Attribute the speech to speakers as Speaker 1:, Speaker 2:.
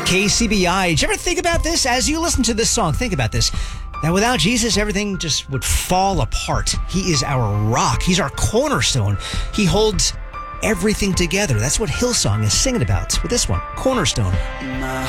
Speaker 1: KCBI. Did you ever think about this? As you listen to this song, think about this. That without Jesus, everything just would fall apart. He is our rock. He's our cornerstone. He holds everything together. That's what Hillsong is singing about with this one, Cornerstone.